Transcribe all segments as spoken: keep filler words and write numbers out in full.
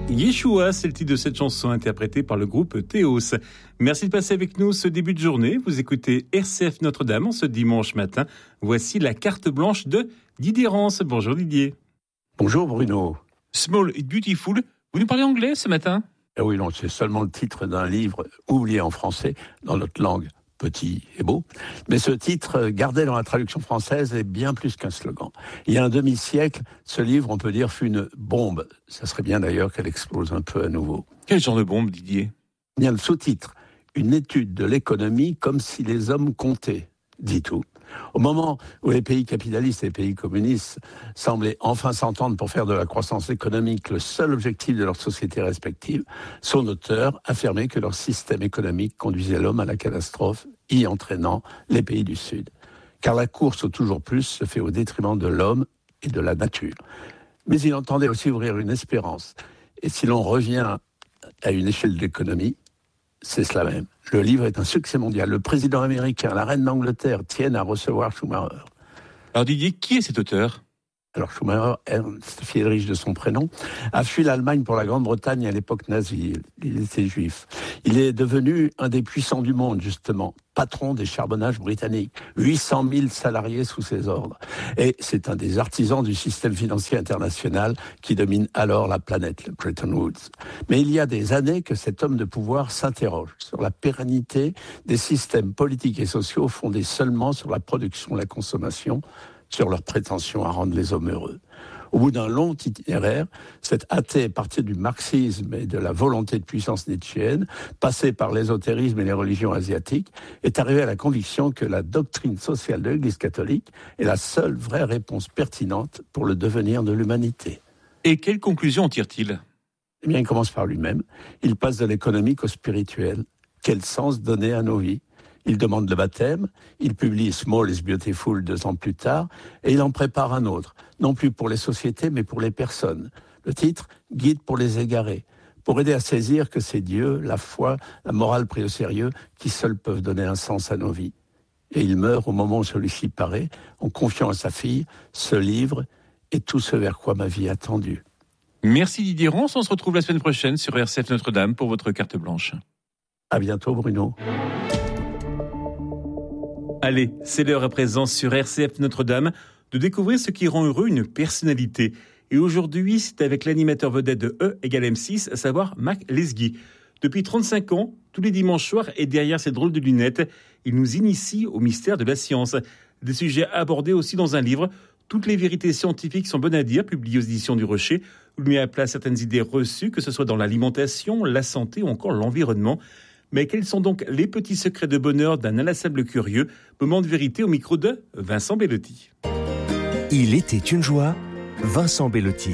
Yeshua, c'est le titre de cette chanson interprétée par le groupe Théos. Merci de passer avec nous ce début de journée. Vous écoutez R C F Notre-Dame en ce dimanche matin. Voici la carte blanche de Didier Rance. Bonjour Didier. Bonjour Bruno. Small and Beautiful. Vous nous parlez anglais ce matin ? Eh oui, non, c'est seulement le titre d'un livre oublié en français dans notre langue. Petit et beau. Mais ce titre, gardé dans la traduction française, est bien plus qu'un slogan. Il y a un demi-siècle, ce livre, on peut dire, fut une bombe. Ça serait bien d'ailleurs qu'elle explose un peu à nouveau. Quel genre de bombe, Didier ? Il y a le sous-titre. Une étude de l'économie comme si les hommes comptaient, dit tout. Au moment où les pays capitalistes et les pays communistes semblaient enfin s'entendre pour faire de la croissance économique le seul objectif de leurs sociétés respectives, son auteur affirmait que leur système économique conduisait l'homme à la catastrophe, y entraînant les pays du Sud. Car la course au toujours plus se fait au détriment de l'homme et de la nature. Mais il entendait aussi ouvrir une espérance. Et si l'on revient à une échelle de l'économie, c'est cela même. Le livre est un succès mondial. Le président américain, la reine d'Angleterre tiennent à recevoir Schumacher. Alors Didier, qui est cet auteur ? Alors Schumacher, Ernst Friedrich de son prénom, a fui l'Allemagne pour la Grande-Bretagne à l'époque nazie. Il était juif. Il est devenu un des puissants du monde, justement, patron des charbonnages britanniques. huit cent mille salariés sous ses ordres. Et c'est un des artisans du système financier international qui domine alors la planète, le Bretton Woods. Mais il y a des années que cet homme de pouvoir s'interroge sur la pérennité des systèmes politiques et sociaux fondés seulement sur la production et la consommation, sur leur prétention à rendre les hommes heureux. Au bout d'un long itinéraire, cet athée est parti du marxisme et de la volonté de puissance nietzschéenne, passé par l'ésotérisme et les religions asiatiques, est arrivé à la conviction que la doctrine sociale de l'Église catholique est la seule vraie réponse pertinente pour le devenir de l'humanité. Et quelle conclusion en tire-t-il ? Eh bien, il commence par lui-même. Il passe de l'économique au spirituel. Quel sens donner à nos vies ? Il demande le baptême, il publie Small is Beautiful deux ans plus tard, et il en prépare un autre, non plus pour les sociétés, mais pour les personnes. Le titre, Guide pour les égarés, pour aider à saisir que c'est Dieu, la foi, la morale pris au sérieux, qui seuls peuvent donner un sens à nos vies. Et il meurt au moment où celui-ci paraît, en confiant à sa fille ce livre et tout ce vers quoi ma vie a tendu. Merci Didier Rance, on se retrouve la semaine prochaine sur R C F Notre-Dame pour votre carte blanche. À bientôt Bruno. Allez, c'est l'heure à présent sur R C F Notre-Dame de découvrir ce qui rend heureux une personnalité. Et aujourd'hui, c'est avec l'animateur vedette de E égale M six, à savoir Mac Lesguy. Depuis trente-cinq ans, tous les dimanches soirs et derrière ces drôles de lunettes, il nous initie au mystère de la science. Des sujets abordés aussi dans un livre. Toutes les vérités scientifiques sont bonnes à dire, publié aux éditions du Rocher, où il met à plat certaines idées reçues, que ce soit dans l'alimentation, la santé ou encore l'environnement. Mais quels sont donc les petits secrets de bonheur d'un inlassable curieux ? Moment de vérité au micro de Vincent Bellotti. Il était une joie, Vincent Bellotti.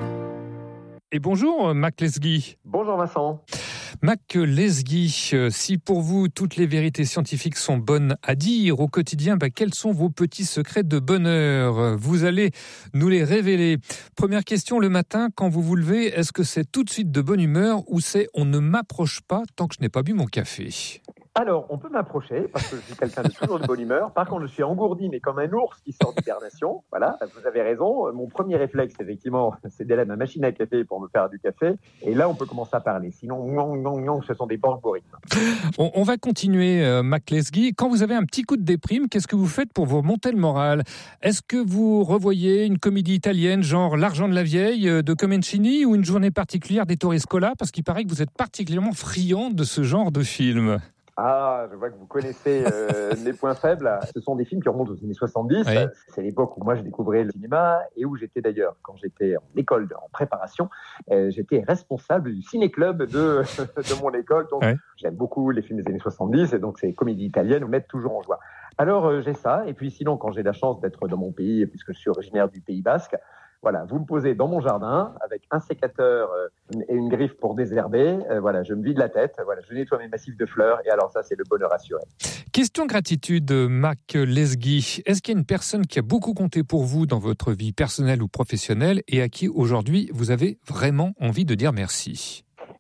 Et bonjour Mac Lesguy. Bonjour Vincent. Mac Lesguy, si pour vous toutes les vérités scientifiques sont bonnes à dire au quotidien, bah, quels sont vos petits secrets de bonheur ? Vous allez nous les révéler. Première question, le matin, quand vous vous levez, est-ce que c'est tout de suite de bonne humeur ou c'est on ne m'approche pas tant que je n'ai pas bu mon café ? Alors, on peut m'approcher parce que je suis quelqu'un de toujours de bonne humeur. Par contre, je suis engourdi, mais comme un ours qui sort d'hibernation. Voilà, vous avez raison. Mon premier réflexe, effectivement, c'est d'aller à ma machine à café pour me faire du café. Et là, on peut commencer à parler. Sinon, nyong, nyong, nyong, ce sont des algorithmes. On, on va continuer, euh, Mac Lesguy. Quand vous avez un petit coup de déprime, qu'est-ce que vous faites pour vous remonter le moral ? Est-ce que vous revoyez une comédie italienne, genre L'argent de la vieille euh, de Comencini, ou une journée particulière d'Ettore Scola ? Parce qu'il paraît que vous êtes particulièrement friand de ce genre de film. Ah, je vois que vous connaissez euh, mes points faibles. Ce sont des films qui remontent aux années soixante-dix. Oui. C'est l'époque où moi j'ai découvert le cinéma et où j'étais d'ailleurs, quand j'étais en école, en préparation, euh, j'étais responsable du ciné-club de, de mon école. Donc oui. J'aime beaucoup les films des années soixante-dix et donc ces comédies italiennes me mettent toujours en joie. Alors euh, j'ai ça, et puis sinon quand j'ai la chance d'être dans mon pays, puisque je suis originaire du Pays Basque, voilà, vous me posez dans mon jardin avec un sécateur et une griffe pour désherber. Euh, voilà, je me vide la tête. Voilà, je nettoie mes massifs de fleurs. Et alors ça, c'est le bonheur assuré. Question gratitude, Mac Lesguy. Est-ce qu'il y a une personne qui a beaucoup compté pour vous dans votre vie personnelle ou professionnelle et à qui aujourd'hui vous avez vraiment envie de dire merci ?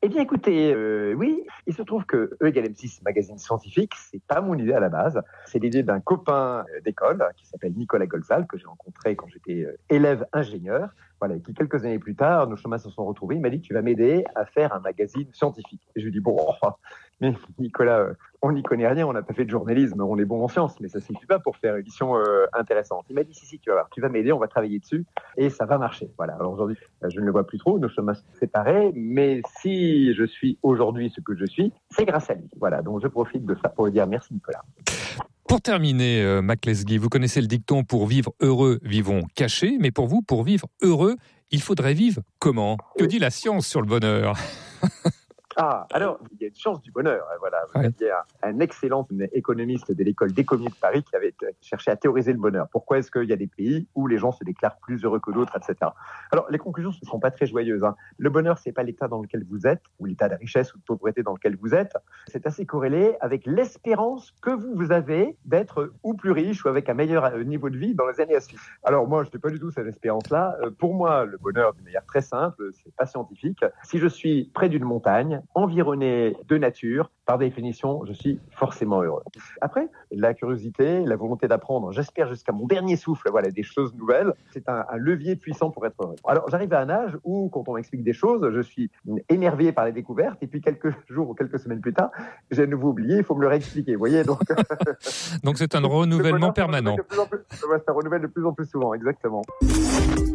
Eh bien, écoutez, euh, oui, il se trouve que E égale M six, magazine scientifique, c'est pas mon idée à la base. C'est l'idée d'un copain d'école qui s'appelle Nicolas Golzal, que j'ai rencontré quand j'étais élève ingénieur. Voilà, et qui quelques années plus tard, nos chemins se sont retrouvés. Il m'a dit, tu vas m'aider à faire un magazine scientifique. Et je lui ai dit, bon, mais Nicolas, on n'y connaît rien, on n'a pas fait de journalisme, on est bon en sciences, mais ça ne suffit pas pour faire une émission euh, intéressante. Il m'a dit, si, si, tu vas voir, tu vas m'aider, on va travailler dessus, et ça va marcher. Voilà, alors aujourd'hui, je ne le vois plus trop, nos chemins sont séparés, mais si je suis aujourd'hui ce que je suis, c'est grâce à lui. Voilà, donc je profite de ça pour lui dire merci Nicolas. Pour terminer, euh, Mac Lesguy, vous connaissez le dicton « pour vivre heureux, vivons cachés », mais pour vous, pour vivre heureux, il faudrait vivre comment ? Que dit la science sur le bonheur ? Ah, alors, il y a une chance du bonheur. Voilà. Vous ouais. aviez un, un excellent économiste de l'école d'économie de Paris qui avait cherché à théoriser le bonheur. Pourquoi est-ce qu'il y a des pays où les gens se déclarent plus heureux que d'autres, et cetera. Alors, les conclusions ne sont pas très joyeuses. Hein. Le bonheur, c'est pas l'état dans lequel vous êtes, ou l'état de richesse ou de pauvreté dans lequel vous êtes. C'est assez corrélé avec l'espérance que vous, vous avez d'être ou plus riche ou avec un meilleur niveau de vie dans les années à suivre. Alors, moi, je n'ai pas du tout cette espérance-là. Pour moi, le bonheur, d'une manière très simple, c'est pas scientifique. Si je suis près d'une montagne, environné de nature, par définition, je suis forcément heureux. Après, la curiosité, la volonté d'apprendre, j'espère jusqu'à mon dernier souffle, voilà, des choses nouvelles, c'est un, un levier puissant pour être heureux. Alors, j'arrive à un âge où, quand on m'explique des choses, je suis émerveillé par les découvertes, et puis quelques jours ou quelques semaines plus tard, j'ai à nouveau oublié, il faut me le réexpliquer, vous voyez, donc... donc c'est un renouvellement permanent. De plus en plus, ouais, ça renouvelle de plus en plus souvent, exactement.